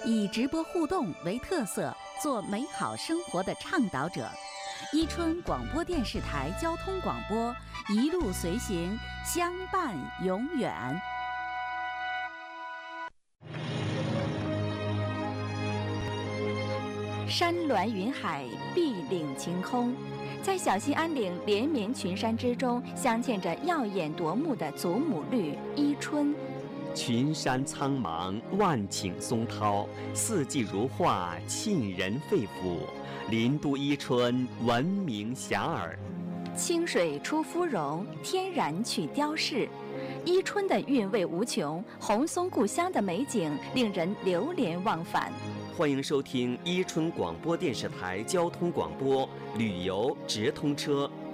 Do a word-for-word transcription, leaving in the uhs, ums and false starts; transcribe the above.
以直播互动为特色，做美好生活的倡导者。伊春广播电视台交通广播，一路随行，相伴永远。山峦云海，碧岭晴空，在小兴安岭连绵群山之中，镶嵌着耀眼夺目的祖母绿伊春。 群山苍茫，万顷松涛，四季如画，沁人肺腑。林都伊春，闻名遐迩。 清水出芙蓉，天然去雕饰。伊春的韵味无穷，红松故乡的美景令人流连忘返。 欢迎收听伊春广播电视台交通广播旅游直通车。